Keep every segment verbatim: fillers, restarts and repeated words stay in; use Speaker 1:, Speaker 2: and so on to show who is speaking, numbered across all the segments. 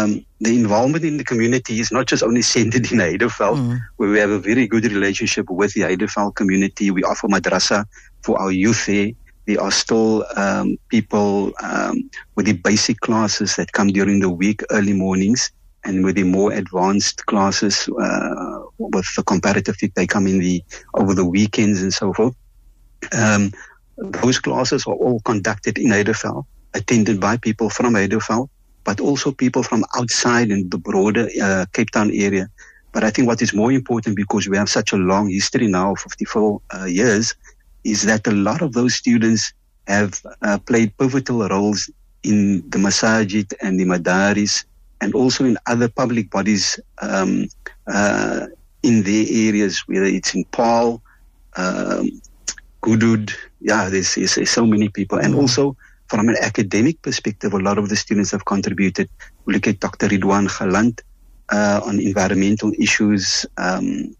Speaker 1: um, the involvement in the community is not just only centered in Heideveld, mm. where we have a very good relationship with the Heideveld community. We offer madrasa for our youth there. There are still um, people um, with the basic classes that come during the week, early mornings, and with the more advanced classes uh, with the comparative fiqh, they come in the over the weekends and so forth. Um, those classes are all conducted in Heideveld, attended by people from Heideveld, but also people from outside in the broader uh, Cape Town area. But I think what is more important, because we have such a long history now, fifty-four uh, years, is that a lot of those students have uh, played pivotal roles in the masajid and the madaris, and also in other public bodies um, uh, in their areas, whether it's in Paul, um, Gudud, yeah, there's, there's, there's so many people. And also from an academic perspective, a lot of the students have contributed. We look at Doctor Ridwan Galant uh, on environmental issues. Um,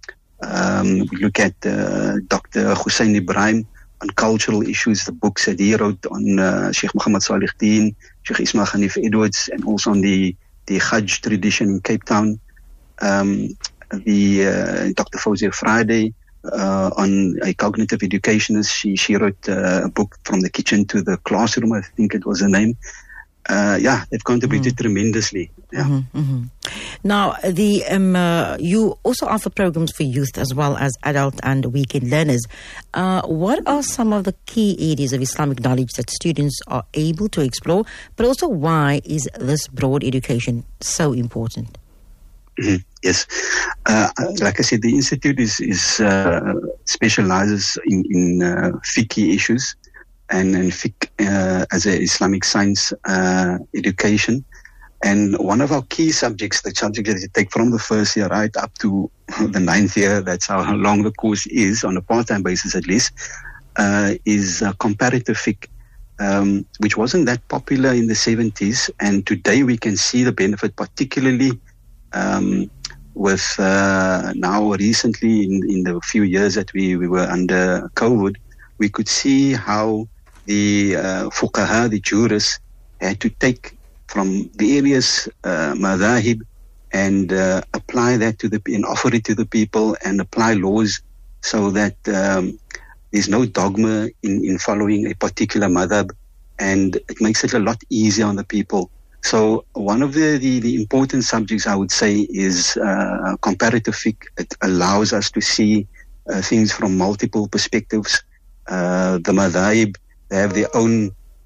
Speaker 1: um, we look at uh, Doctor Hussein Ibrahim on cultural issues, the books that he wrote on uh, Sheikh Muhammad Salih Deen, Sheikh Ismail Hanif Edwards, and also on the, the Hajj tradition in Cape Town. Um, the uh, Doctor Fawzia Friday uh, on a cognitive educationist. She, she wrote uh, a book, From the Kitchen to the Classroom, I think it was the name. Uh, yeah, they've contributed mm. tremendously. Yeah.
Speaker 2: Mm-hmm, mm-hmm. Now, the um, uh, you also offer programs for youth as well as adult and weekend learners. Uh, what are some of the key areas of Islamic knowledge that students are able to explore? But also, why is this broad education so important?
Speaker 1: Mm-hmm. Yes, uh, like I said, the institute is, is uh, specializes in, in uh, fiqh issues. And, and fiqh uh, as an Islamic science uh, education. And one of our key subjects, the subject that you take from the first year right up to the ninth year, that's how long the course is, on a part-time basis at least, uh, is uh, comparative fiqh, um, which wasn't that popular in the seventies. And today we can see the benefit, particularly um, with uh, now recently in, in the few years that we, we were under COVID, we could see how the uh, fuqaha, the jurists, had to take from various uh, madhahib and uh, apply that to the and offer it to the people and apply laws so that um, there's no dogma in, in following a particular madhab, and it makes it a lot easier on the people. So one of the, the, the important subjects, I would say, is uh, comparative fiqh. It allows us to see uh, things from multiple perspectives. Uh, the madhaib, they have their own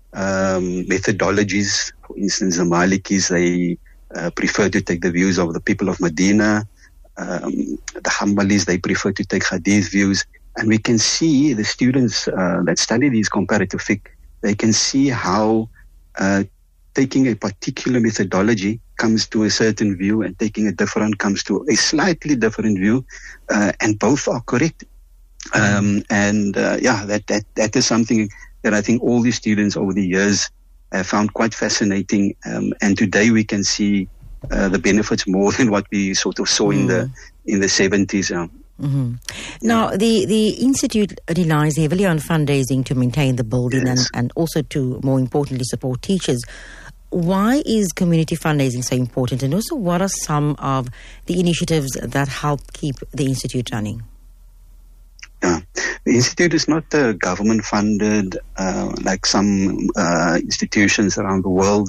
Speaker 1: um, methodologies. For instance, the Malikis, they uh, prefer to take the views of the people of Medina. Um, the Hanbalis, they prefer to take hadith views. And we can see the students uh, that study these comparative fiqh, they can see how uh, taking a particular methodology comes to a certain view, and taking a different comes to a slightly different view, uh, and both are correct. Um, and uh, yeah, that, that that is something that I think all the students over the years have found quite fascinating. Um, and today we can see uh, the benefits more than what we sort of saw mm. in the in the seventies. Um.
Speaker 2: Mm-hmm. Now, the, the Institute relies heavily on fundraising to maintain the building yes. and, and also to, more importantly, support teachers. Why is community fundraising so important? And also, what are some of the initiatives that help keep the Institute running?
Speaker 1: Yeah. The Institute is not uh, government funded uh, like some uh, institutions around the world.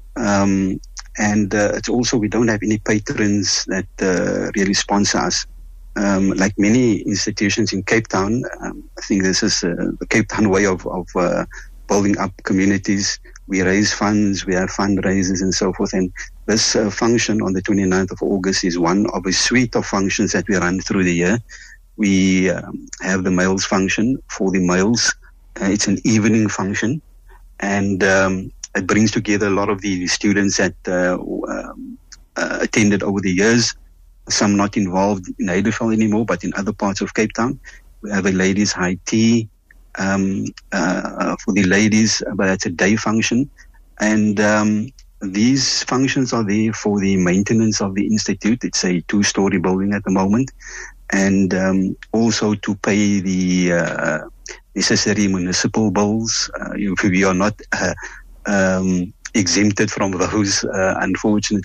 Speaker 1: Um, and uh, it's also, we don't have any patrons that uh, really sponsor us. Um, like many institutions in Cape Town, um, I think this is uh, the Cape Town way of, of uh, building up communities. We raise funds, we have fundraisers and so forth. And this uh, function on the twenty-ninth of August is one of a suite of functions that we run through the year. We um, have the males function for the males. Uh, it's an evening function, and um, it brings together a lot of the students that uh, um, uh, attended over the years. Some not involved in Heideveld anymore, but in other parts of Cape Town. We have a ladies' high tea um, uh, for the ladies, but it's a day function. And um, these functions are there for the maintenance of the institute. It's a two-story building at the moment. And um, also to pay the uh, necessary municipal bills. Uh, we are not uh, um, exempted from those, uh, unfortunately.